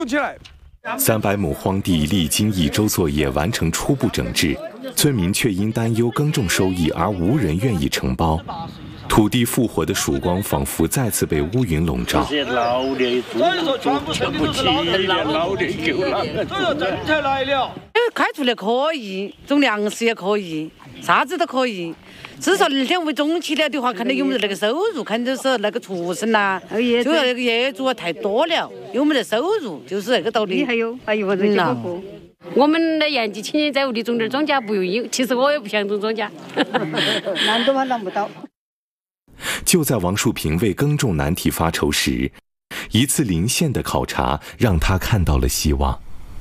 起来。 300亩荒地历经1周作业完成初步整治，村民却因担忧耕种收益而无人愿意承包。土地复活的曙光仿佛再次被乌云笼罩。 这些老的全部起了，老的够了。 这个政策来了， 开出来可以，种粮食也可以，啥子都可以。 至少2天为种起了的话，看到有没得那个收入，看就是那个畜生呐，就那个业主啊太多了，有没得收入，就是那个道理。 还有这个货。我们的延吉青年在屋里种点庄稼不容易，其实我也不想种庄稼， 难都难不到。 就在王树平为耕种难题发愁时，一次邻县的考察让他看到了希望。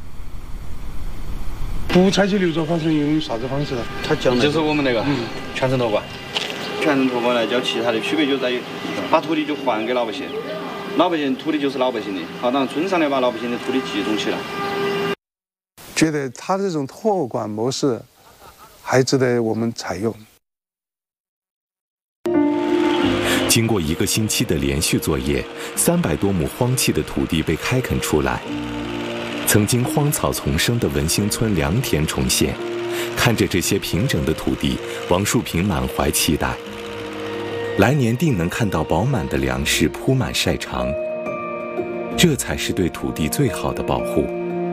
不采取留作方式，用啥子方式呢？ 他讲的就是我们那个全程托管，全程托管来较其他的区别就在于把土地就还给老百姓，老百姓土地就是老百姓的，好让村上来把老百姓的土地集中起来。 觉得他的这种托管模式还值得我们采用。 经过1个星期的连续作业，300多亩荒弃的土地被开垦出来。 曾经荒草丛生的文兴村良田重现，看着这些平整的土地，王树平满怀期待。来年定能看到饱满的粮食铺满晒场，这才是对土地最好的保护。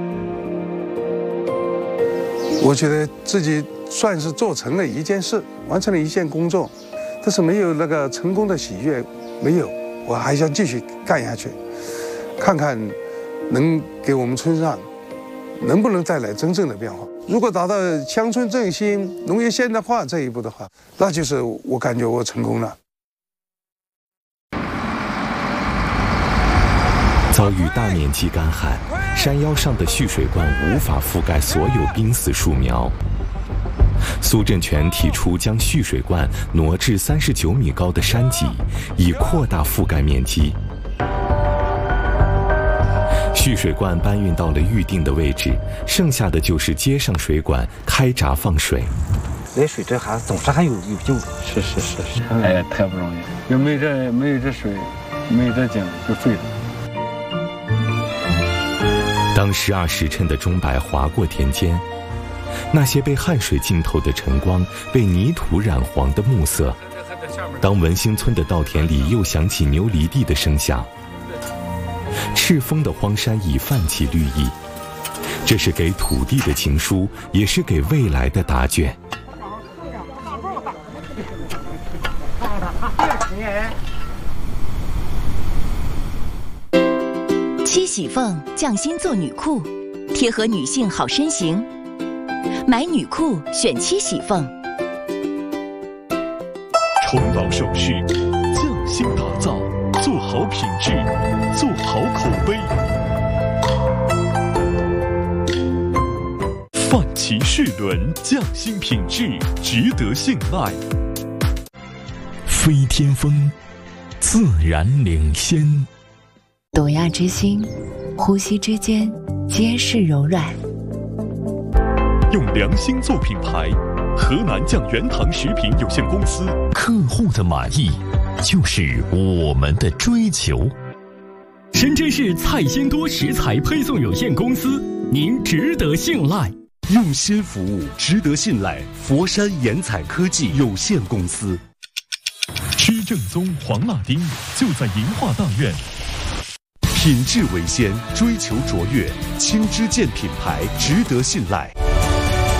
我觉得自己算是做成了一件事，完成了一件工作，但是没有那个成功的喜悦，没有，我还想继续干下去，看看。 能给我们村上能不能带来真正的变化？如果达到乡村振兴、农业现代化这一步的话，那就是我感觉我成功了。 遭遇大面积干旱，山腰上的蓄水罐无法覆盖所有濒死树苗。苏振全提出将蓄水罐挪至39米高的山脊，以扩大覆盖面积。 蓄水罐搬运到了预定的位置，剩下的就是接上水管，开闸放水。 这水这还总是还有救。 是，哎，太不容易，要没这水，没这井就废了。 当12时辰的钟摆划过田间，那些被汗水浸透的晨光，被泥土染黄的暮色。当文兴村的稻田里又响起牛犁地的声响。 赤峰的荒山已泛起绿意，这是给土地的情书，也是给未来的答卷。 七喜凤匠心做女裤，贴合女性好身形。买女裤选七喜凤。 崇老首饰，匠心打造。 做好品质，做好口碑。泛奇世伦，匠心品质，值得信赖。飞天风，自然领先。 朵亚之心，呼吸之间皆是柔软。 用良心做品牌，河南酱原堂食品有限公司，客户的满意。 就是我们的追求。 深圳市菜鲜多食材配送有限公司，您值得信赖。 用心服务，值得信赖。佛山盐彩科技有限公司。 吃正宗黄辣丁，就在银化大院。 品质为先，追求卓越，青之健品牌值得信赖。